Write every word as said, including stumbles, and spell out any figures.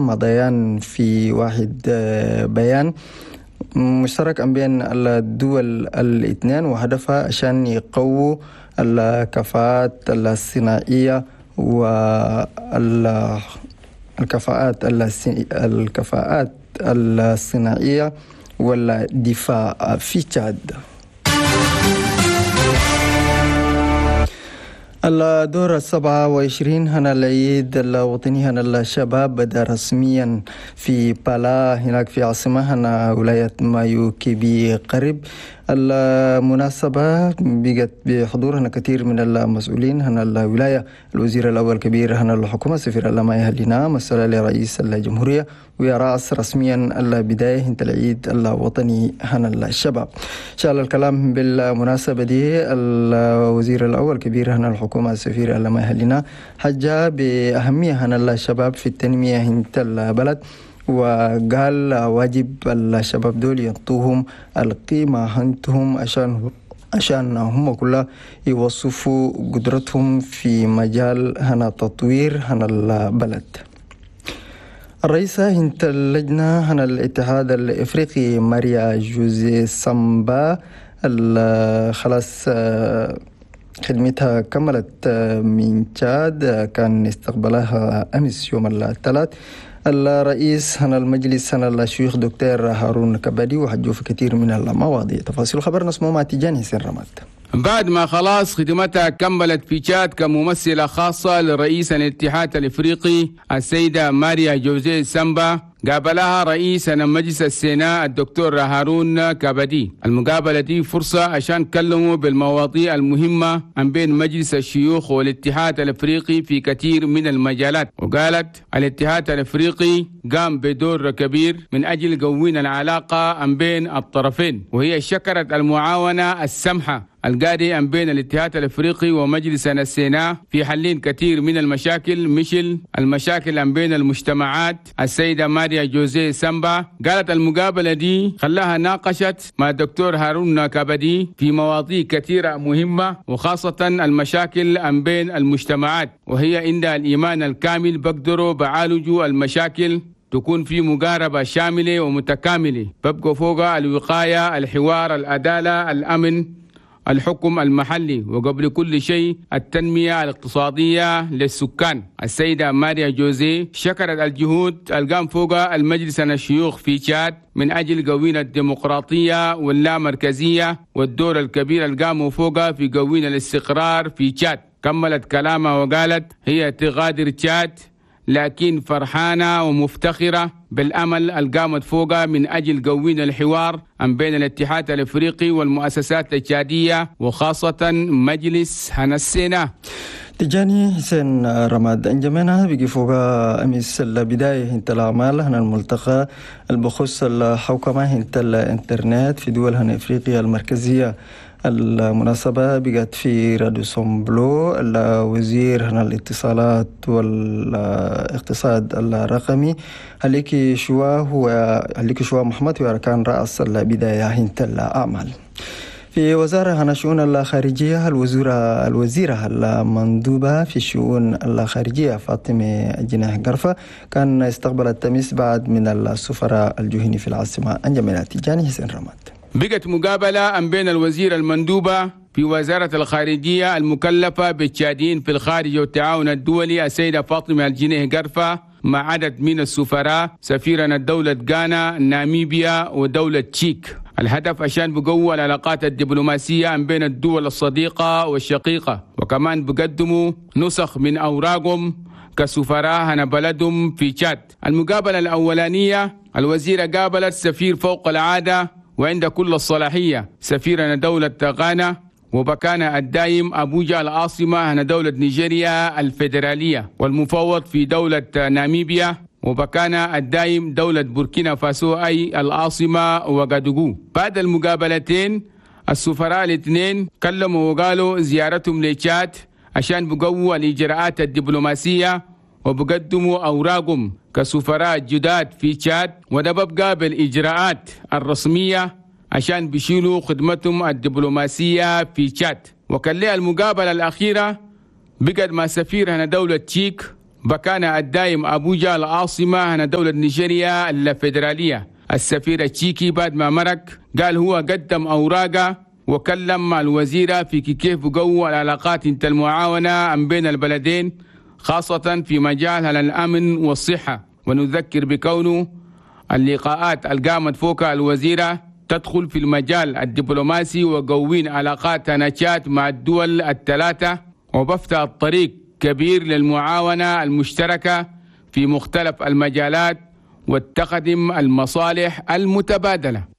مضيان في واحد بيان مشترك بين الدول الاثنين، وهدفها عشان يقووا الكفاءات الصناعية والكفاءات الكفاءات الصناعية والدفاع في تشاد. الدور السبعة وعشرين هنا العيد الوطني هنا الشباب بدأ رسميا في بالا هناك في عاصمة هنا ولاية مايو كيبي قريب. المناسبة بقت بحضور هنا كثير من المسؤولين هنا الولاية، الوزير الأول كبير هنا الحكومة سفير الله ما يهلنا مسألة لرئيس الجمهورية ويرأس رسميا البداية هنت العيد الوطني هنا الشباب. شاء الله الكلام بالمناسبة دي الوزير الأول كبير هنا الحكومة سفير الله ما يهلنا حجة بأهمية هنا الشباب في التنمية هنت البلد، وقال واجب الشباب دول ينطوهم القيمة هنتهم عشان عشان هم كلها يوصفوا قدرتهم في مجال هنا تطوير هنا البلد. الرئيسة هنت اللجنة هنا الاتحاد الافريقي ماريا جوزي سامبا خلاص خدمتها كملت من تشاد، كان استقبلها امس يوم الثلاث الرئيس هنا المجلس هنا الشيخ دكتور هارون كبدي، وحجوا في كثير من المواضيع. تفاصيل خبرنا اسمه مع تيجاني حسين رماد. بعد ما خلاص خدمتها كملت في تشاد كممثلة خاصة لرئيس الاتحاد الافريقي السيدة ماريا جوزي سامبا، قابلها رئيس مجلس السيناء الدكتور هارون كبدي. المقابلة دي فرصة عشان كلموا بالمواضيع المهمة عن بين مجلس الشيوخ والاتحاد الافريقي في كثير من المجالات. وقالت الاتحاد الافريقي قام بدور كبير من اجل قوين العلاقة عن بين الطرفين، وهي شكرت المعاونة السمحة القادة عن بين الاتحاد الافريقي ومجلس السيناء في حل كثير من المشاكل، مثل المشاكل عن بين المجتمعات. السيدة ماريا جوزي سامبا قالت المقابلة دي خلاها ناقشت مع الدكتور هارون كبدي في مواضيع كثيرة مهمة، وخاصة المشاكل عن بين المجتمعات، وهي عندها الإيمان الكامل بقدروا بعالجوا المشاكل تكون في مقاربة شاملة ومتكاملة، ببقى فوق الوقاية، الحوار، العدالة، الأمن، الحكم المحلي، وقبل كل شيء التنمية الاقتصادية للسكان. السيدة ماريا جوزي شكرت الجهود القام فوق المجلس الشيوخ في تشاد من أجل قوين الديمقراطية واللامركزية، والدور الكبير القاموا فوق في قوين الاستقرار في تشاد. كملت كلامها وقالت هي تغادر تشاد لكن فرحانة ومفتخرة بالأمل القامت فوقها من أجل قوين الحوار عن بين الاتحاد الافريقي والمؤسسات التشادية وخاصة مجلس هنا السيناء. تجاني حسين رماد. انجمنا بيجي فوق امس البدايه هنت الاعمال هنا الملتقى البخص الحوكمه هنت الانترنت في دول هنا افريقيا المركزيه. المناسبة بقت في راديو سومبلو الوزير هنا الاتصالات والاقتصاد الرقمي هليكي شوا هو هليكي شوا محمد هو كان رأس البداية هنت الأعمال. في وزارة هنا شؤون الخارجية الوزيرة الوزيرة المندوبة في الشؤون الخارجية فاطمة جناح قرفة كان استقبلت تمس بعد من السفراء الجهني في العاصمة. أنجمنا تجاني حسين رماد. بقت مقابلة عن بين الوزير المندوبة في وزارة الخارجية المكلفة بالتشادين في الخارج والتعاون الدولي السيدة فاطمة الجناح قرفة مع عدد من السفراء، سفيرنا دولة غانا، ناميبيا ودولة تشيك. الهدف عشان بقوة العلاقات الدبلوماسية عن بين الدول الصديقة والشقيقة، وكمان بقدموا نسخ من أوراقهم كسفراء هنا بلدهم في تشاد. المقابلة الأولانية الوزيرة قابلت سفير فوق العادة وعند كل الصلاحية سفيرنا دولة غانا، وبكان الدائم أبوجا العاصمة هنا دولة نيجيريا الفيدرالية، والمفوض في دولة ناميبيا، وبكان الدائم دولة بوركينا فاسو أي العاصمة وغادوغو. بعد المقابلتين السفراء الاثنين كلموا وقالوا زيارتهم لتشاد عشان بقووا الإجراءات الدبلوماسية وبقدموا أوراقهم كسفراء جداد في تشاد، وده ببقى بالإجراءات الرسمية عشان بيشيلوا خدمتهم الدبلوماسية في تشاد. وكان لها المقابلة الأخيرة بقد مع سفير هنا دولة تشيك بكان الدائم أبوجا العاصمة هنا دولة نيجيريا الفيدرالية السفير التشيكي بعد ما مرك قال هو قدم أوراقه وكلم مع الوزيرة في كيف جو العلاقات المعاونة بين البلدين خاصة في مجال الأمن والصحة. ونذكر بكونه اللقاءات القامت فوق الوزيرة تدخل في المجال الدبلوماسي وقوين علاقات نشاط مع الدول الثلاثة وبفتح الطريق كبير للمعاونة المشتركة في مختلف المجالات وتقدم المصالح المتبادلة.